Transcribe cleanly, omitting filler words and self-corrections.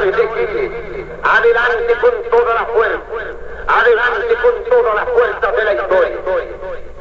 Trabajadores de Chile, adelante con toda la fuerza, adelante con todas las fuerzas de la historia.